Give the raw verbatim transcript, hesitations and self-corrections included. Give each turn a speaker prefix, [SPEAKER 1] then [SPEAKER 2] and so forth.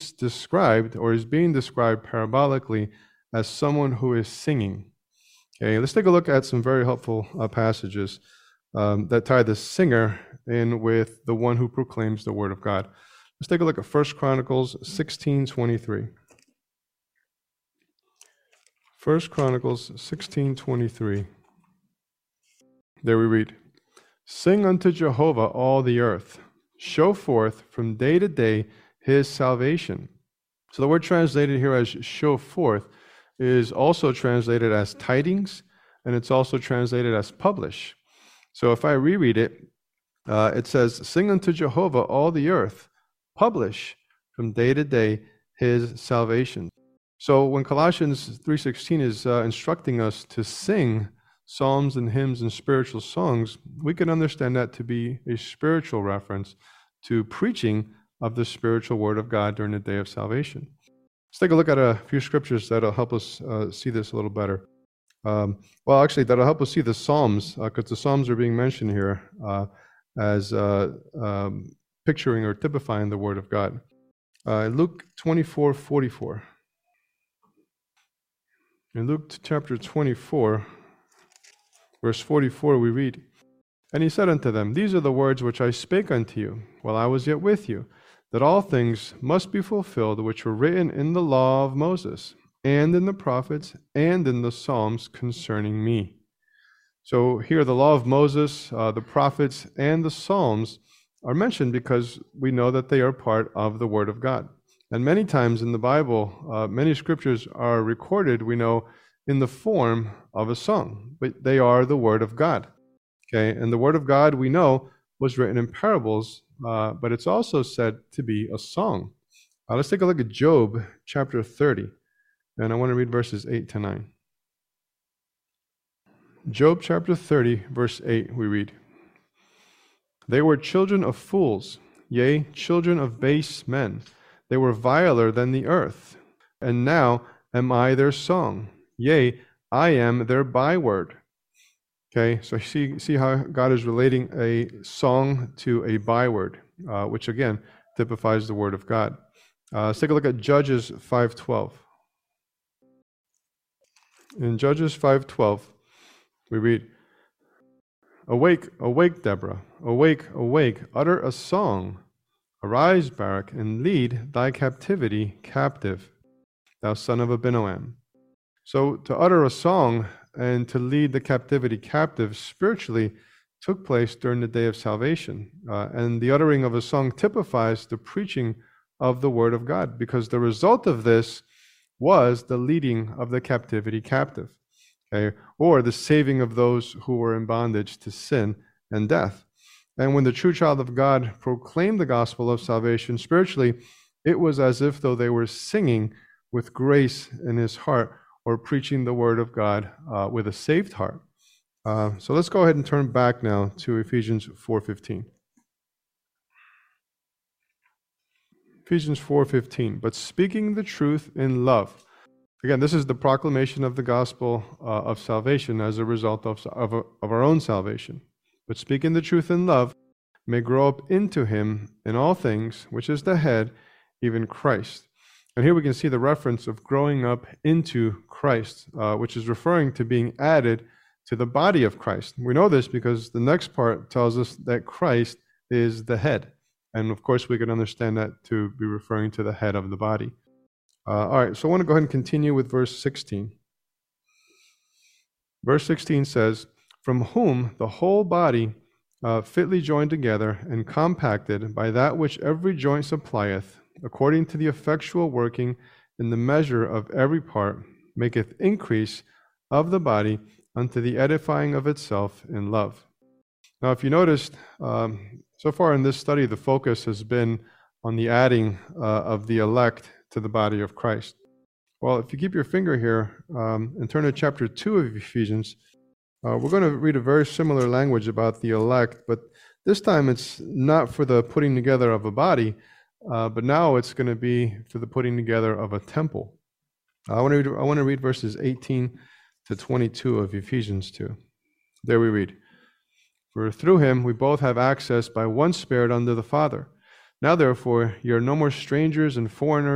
[SPEAKER 1] is described or is being described parabolically as someone who is singing. Okay, let's take a look at some very helpful uh, passages um, that tie the singer in with the one who proclaims the word of God. Let's take a look at First Chronicles sixteen twenty-three. First Chronicles sixteen twenty-three. There we read, "Sing unto Jehovah all the earth, show forth from day to day his salvation." So the word translated here as show forth is also translated as tidings, and it's also translated as publish. So if I reread it, uh, it says, "Sing unto Jehovah all the earth, publish from day to day his salvation." So when Colossians three sixteen is uh, instructing us to sing psalms and hymns and spiritual songs, we can understand that to be a spiritual reference to preaching of the spiritual word of God during the day of salvation. Let's take a look at a few scriptures that'll help us uh, see this a little better. Um, well, actually, that'll help us see the Psalms, because uh, the Psalms are being mentioned here uh, as uh, um, picturing or typifying the word of God. Uh, Luke twenty-four forty-four. In Luke chapter twenty-four, verse forty-four, we read, "And he said unto them, These are the words which I spake unto you while I was yet with you, that all things must be fulfilled which were written in the law of Moses, and in the prophets, and in the Psalms concerning me." So here the law of Moses, uh, the prophets, and the Psalms are mentioned because we know that they are part of the Word of God. And many times in the Bible, uh, many scriptures are recorded, we know, in the form of a song, but they are the Word of God. Okay, and the Word of God, we know, was written in parables, uh, but it's also said to be a song. Uh, let's take a look at Job chapter thirty, and I want to read verses eight to nine. Job chapter thirty, verse eight, we read, "They were children of fools, yea, children of base men. They were viler than the earth, and now am I their song. Yea, I am their byword." Okay, so see, see how God is relating a song to a byword, uh, which again typifies the word of God. Uh, let's take a look at Judges five twelve. In Judges five twelve, we read, "Awake, awake, Deborah, awake, awake, utter a song. Arise, Barak, and lead thy captivity captive, thou son of Abinoam." So to utter a song and to lead the captivity captive spiritually took place during the day of salvation. Uh, and the uttering of a song typifies the preaching of the word of God, because the result of this was the leading of the captivity captive, okay, or the saving of those who were in bondage to sin and death. And when the true child of God proclaimed the gospel of salvation spiritually, it was as if though they were singing with grace in his heart, or preaching the word of God uh, with a saved heart. Uh, so let's go ahead and turn back now to Ephesians four fifteen. Ephesians four fifteen, "But speaking the truth in love." Again, this is the proclamation of the gospel uh, of salvation as a result of, of, of our own salvation. "But speaking the truth in love may grow up into him in all things, which is the head, even Christ." And here we can see the reference of growing up into Christ, uh, which is referring to being added to the body of Christ. We know this because the next part tells us that Christ is the head. And of course, we can understand that to be referring to the head of the body. Uh, all right, so I want to go ahead and continue with verse sixteen. Verse sixteen says, "From whom the whole body, uh, fitly joined together and compacted by that which every joint supplieth, according to the effectual working in the measure of every part, maketh increase of the body unto the edifying of itself in love." Now, if you noticed, um, so far in this study, the focus has been on the adding uh, of the elect to the body of Christ. Well, if you keep your finger here um, and turn to chapter two of Ephesians, uh, we're going to read a very similar language about the elect, but this time it's not for the putting together of a body, uh, but now it's going to be for the putting together of a temple. I want to read, I want to read verses eighteen to twenty-two of Ephesians two. There we read, "For through him we both have access by one Spirit unto the Father. Now therefore ye are no more strangers and foreigners